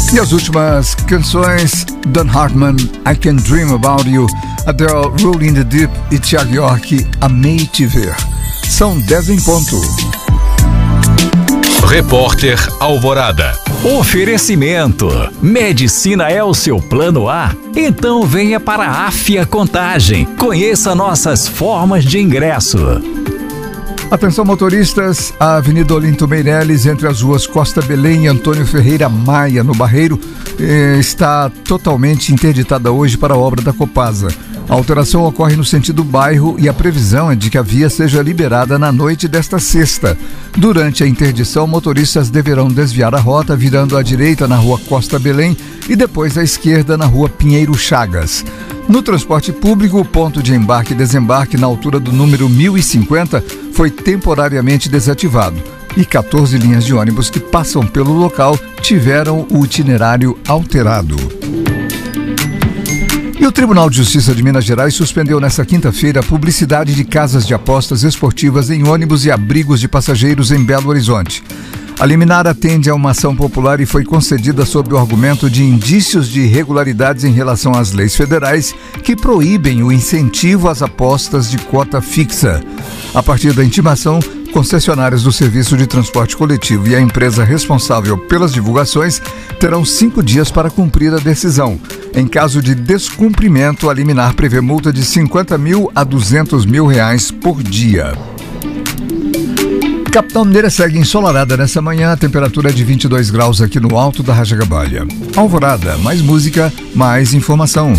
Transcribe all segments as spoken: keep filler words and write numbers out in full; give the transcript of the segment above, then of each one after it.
E as últimas canções, Don Hartman, I Can Dream About You, Adele, Rolling the Deep e Thiago York, Amei Te Ver. São dez em ponto. Repórter Alvorada. Oferecimento. Medicina é o seu plano A? Então venha para a Afia Contagem. Conheça nossas formas de ingresso. Atenção motoristas, a Avenida Olinto Meireles, entre as ruas Costa Belém e Antônio Ferreira Maia, no Barreiro, eh, está totalmente interditada hoje para a obra da Copasa. A alteração ocorre no sentido bairro e a previsão é de que a via seja liberada na noite desta sexta. Durante a interdição, motoristas deverão desviar a rota virando à direita na rua Costa Belém e depois à esquerda na rua Pinheiro Chagas. No transporte público, o ponto de embarque e desembarque na altura do número mil e cinquenta foi temporariamente desativado e quatorze linhas de ônibus que passam pelo local tiveram o itinerário alterado. E o Tribunal de Justiça de Minas Gerais suspendeu nesta quinta-feira a publicidade de casas de apostas esportivas em ônibus e abrigos de passageiros em Belo Horizonte. A liminar atende a uma ação popular e foi concedida sob o argumento de indícios de irregularidades em relação às leis federais que proíbem o incentivo às apostas de cota fixa. A partir da intimação, concessionários do serviço de transporte coletivo e a empresa responsável pelas divulgações terão cinco dias para cumprir a decisão. Em caso de descumprimento, a liminar prevê multa de cinquenta mil a duzentos mil reais por dia. Capitão Mineira segue ensolarada nessa manhã, a temperatura é de vinte e dois graus aqui no alto da Rajagabalha. Alvorada, mais música, mais informação.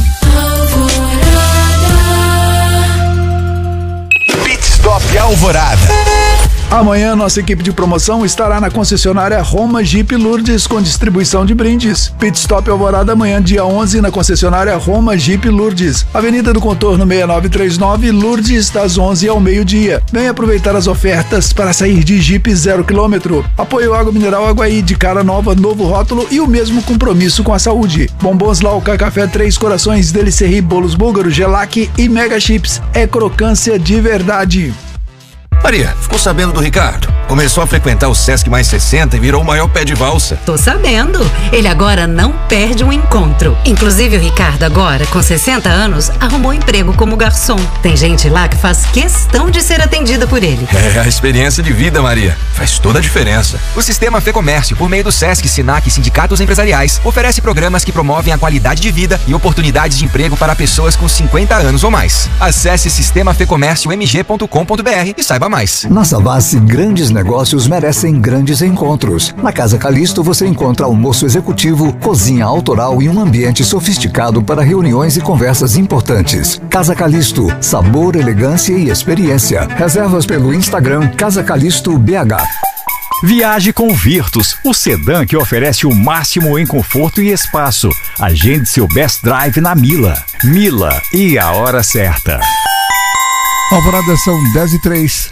Pit Stop Alvorada. Amanhã, nossa equipe de promoção estará na concessionária Roma Jeep Lourdes com distribuição de brindes. Pit Stop Alvorada amanhã, dia onze, na concessionária Roma Jeep Lourdes. Avenida do Contorno seis nove três nove, Lourdes, das onze ao meio-dia. Venha aproveitar as ofertas para sair de Jeep zero quilômetro. Apoio Água Mineral Aguaí, de cara nova, novo rótulo e o mesmo compromisso com a saúde. Bombons Lauca, Café Três Corações, Delicerri, Bolos Búlgaro, Gelac e Mega Chips. É crocância de verdade. Maria, ficou sabendo do Ricardo? Começou a frequentar o Sesc Mais sessenta e virou o maior pé de valsa. Tô sabendo. Ele agora não perde um encontro. Inclusive o Ricardo agora, com sessenta anos, arrumou emprego como garçom. Tem gente lá que faz questão de ser atendida por ele. É a experiência de vida, Maria. Faz toda a diferença. O Sistema Fê Comércio, por meio do Sesc, Sinac e sindicatos empresariais, oferece programas que promovem a qualidade de vida e oportunidades de emprego para pessoas com cinquenta anos ou mais. Acesse sistema fê comércio m g ponto com ponto b r e saiba mais. Na Savassi, grandes negócios merecem grandes encontros. Na Casa Calisto você encontra almoço executivo, cozinha autoral e um ambiente sofisticado para reuniões e conversas importantes. Casa Calisto, sabor, elegância e experiência. Reservas pelo Instagram Casa Calisto B H. Viaje com Virtus, o sedã que oferece o máximo em conforto e espaço. Agende seu best drive na Mila. Mila, e a hora certa. Alvorada, são dez e três.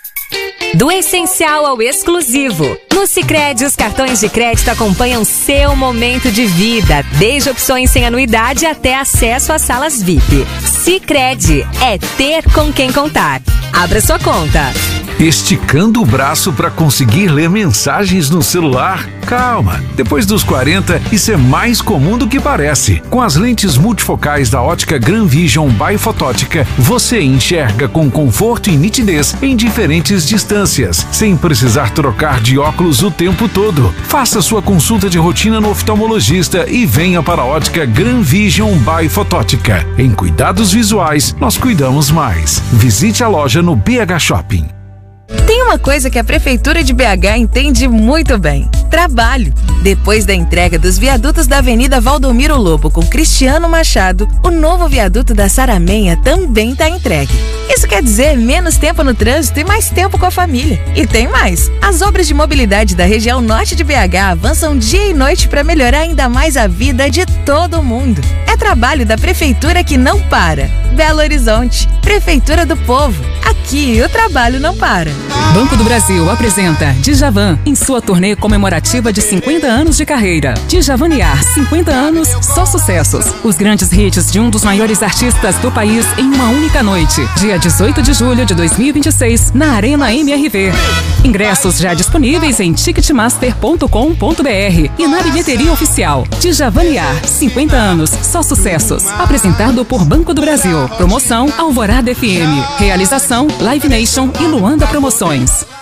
Do essencial ao exclusivo. No Sicredi, os cartões de crédito acompanham seu momento de vida, desde opções sem anuidade até acesso às salas V I P. Sicredi é ter com quem contar. Abra sua conta. Esticando o braço para conseguir ler mensagens no celular? Calma, depois dos quarenta, isso é mais comum do que parece. Com as lentes multifocais da ótica Gran Vision by Fotótica, você enxerga com conforto e nitidez em diferentes distâncias, sem precisar trocar de óculos o tempo todo. Faça sua consulta de rotina no oftalmologista e venha para a ótica Gran Vision by Fotótica. Em cuidados visuais, nós cuidamos mais. Visite a loja no B H Shopping. Tem uma coisa que a Prefeitura de B H entende muito bem: trabalho. Depois da entrega dos viadutos da Avenida Valdomiro Lobo com Cristiano Machado, o novo viaduto da Saramenha também está entregue. Isso quer dizer menos tempo no trânsito e mais tempo com a família. E tem mais: as obras de mobilidade da região norte de B H avançam dia e noite para melhorar ainda mais a vida de todo mundo. É trabalho da Prefeitura que não para. Belo Horizonte, Prefeitura do Povo. Aqui o trabalho não para. Banco do Brasil apresenta Djavan em sua turnê comemorativa comemorativa de cinquenta anos de carreira. Djavaniar, cinquenta anos, só sucessos. Os grandes hits de um dos maiores artistas do país em uma única noite. Dia dezoito de julho de dois mil e vinte e seis, na Arena M R V. Ingressos já disponíveis em ticketmaster ponto com ponto br e na bilheteria oficial. Djavaniar, cinquenta anos, só sucessos. Apresentado por Banco do Brasil. Promoção Alvorada F M. Realização Live Nation e Luanda Promoções.